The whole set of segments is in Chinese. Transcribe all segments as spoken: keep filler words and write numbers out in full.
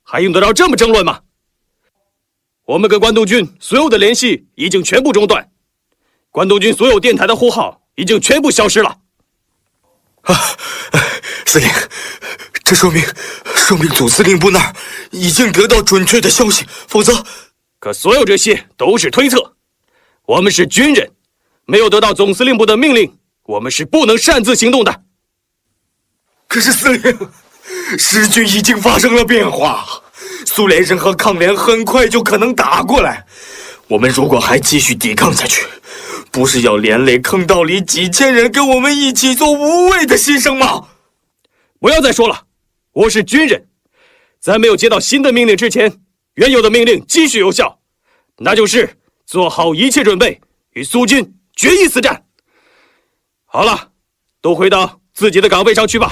还用得着这么争论吗？我们跟关东军所有的联系已经全部中断，关东军所有电台的呼号已经全部消失了。 啊，司令，这说明说明总司令部那儿已经得到准确的消息，否则…… 可所有这些都是推测。我们是军人，没有得到总司令部的命令，我们是不能擅自行动的。 可是司令，时局已经发生了变化，苏联人和抗联很快就可能打过来。我们如果还继续抵抗下去，不是要连累坑道里几千人跟我们一起做无谓的牺牲吗？ 不要再说了，我是军人，在没有接到新的命令之前，原有的命令继续有效，那就是做好一切准备，与苏军决一死战。好了，都回到自己的岗位上去吧。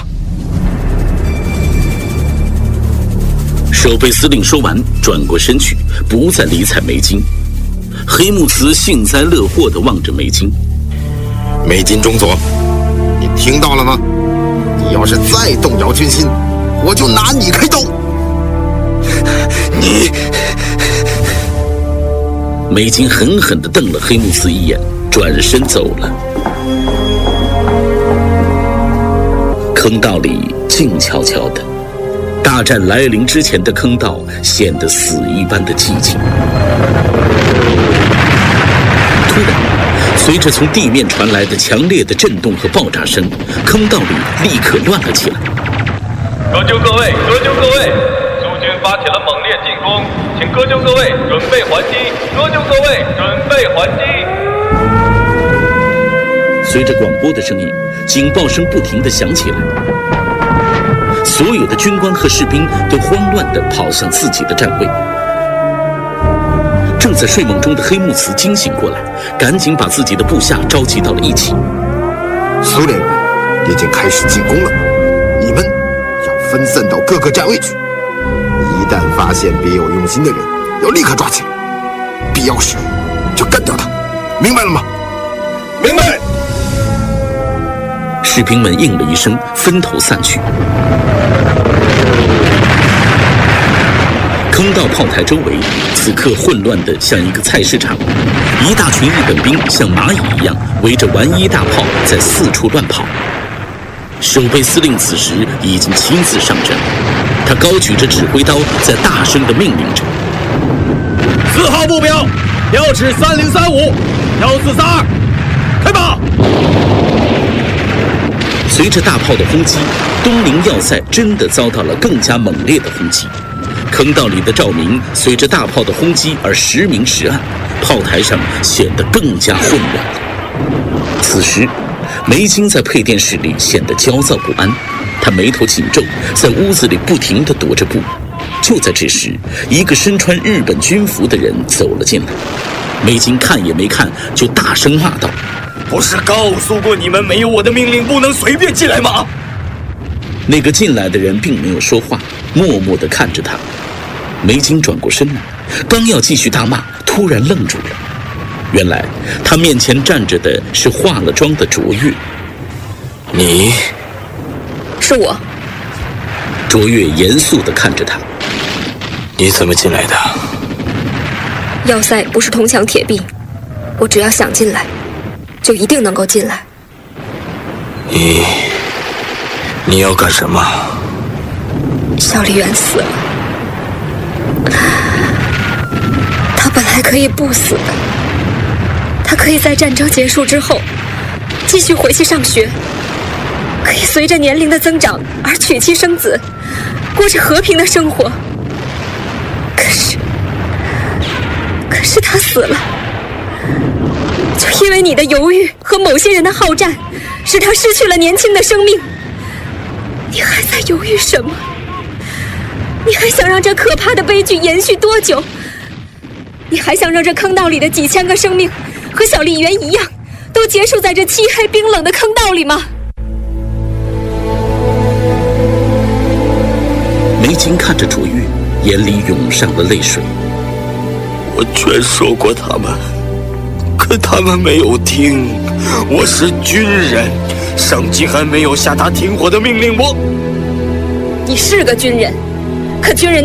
守备司令说完，转过身去，不再理睬梅津。黑木慈幸灾乐祸地望着梅津。 梅津中佐，你听到了吗？你要是再动摇军心，我就拿你开刀。 你…… 梅津狠狠地瞪了黑木慈一眼，转身走了。坑道里静悄悄的，大战来临之前的坑道显得死一般的寂静。突然，随着从地面传来的强烈的震动和爆炸声，坑道里立刻乱了起来。 各就各位，各就各位，苏军发起了猛烈进攻，请各就各位准备还击，各就各位准备还击。 随着广播的声音，警报声不停地响起来。所有的军官和士兵都慌乱地跑向自己的站位。正在睡梦中的黑木慈惊醒过来，赶紧把自己的部下召集到了一起。 苏联人已经开始进攻了，你们要分散到各个站位去。一旦发现别有用心的人，要立刻抓起来，必要时就干掉他，明白了吗？ 明白。 士兵们应了一声，分头散去。坑道炮台周围此刻混乱得像一个菜市场，一大群日本兵像蚂蚁一样围着丸一大炮在四处乱跑。守备司令此时已经亲自上阵，他高举着指挥刀在大声地命令着： 四号目标标尺三零三五，幺四三二，开靶！ 随着大炮的轰击，东陵要塞真的遭到了更加猛烈的轰击。坑道里的照明随着大炮的轰击而时明时暗，炮台上显得更加混乱了。此时，梅津在配电室里显得焦躁不安，他眉头紧皱，在屋子里不停地踱着步。就在这时，一个身穿日本军服的人走了进来。梅津看也没看，就大声骂道： 不是告诉过你们没有我的命令不能随便进来吗？ 那个进来的人并没有说话，默默地看着他。梅津转过身来，刚要继续大骂，突然愣住了。原来他面前站着的是化了妆的卓越。 你是我。 卓越严肃地看着他。 你怎么进来的？ 要塞不是铜墙铁壁，我只要想进来就一定能够进来。 你你要干什么？ 小笠原死了，他本来可以不死的，他可以在战争结束之后继续回去上学，可以随着年龄的增长而娶妻生子，过着和平的生活。可是可是他死了，就因为你的犹豫和某些人的好战，使他失去了年轻的生命。你还在犹豫什么？你还想让这可怕的悲剧延续多久？你还想让这坑道里的几千个生命和小笠原一样，都结束在这漆黑冰冷的坑道里吗？ 梅津看着卓越，眼里涌上了泪水。 我劝说过他们，可他们没有听。我是军人，上级还没有下达停火的命令，我…… 你是个军人，可军人